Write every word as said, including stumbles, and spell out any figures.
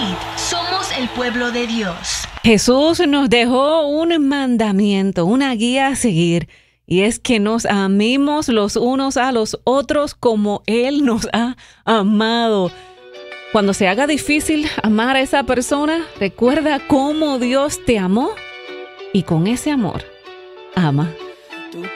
Id, somos el pueblo de Dios. Jesús nos dejó un mandamiento, una guía a seguir, y es que nos amemos los unos a los otros como Él nos ha amado. Cuando se haga difícil amar a esa persona, recuerda cómo Dios te amó y con ese amor, ama